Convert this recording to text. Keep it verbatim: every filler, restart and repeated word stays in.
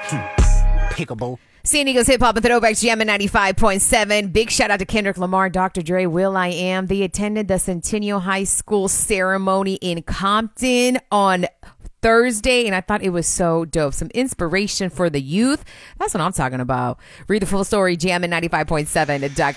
Pickable. San Diego's Hip Hop and Throwbacks Jam at ninety-five point seven. Big shout out to Kendrick Lamar, Doctor Dre, Will I Am. They attended the Centennial High School ceremony in Compton on Thursday, and I thought it was so dope. Some inspiration for the youth. That's what I'm talking about. Read the full story, jam at ninety-five point seven dot com.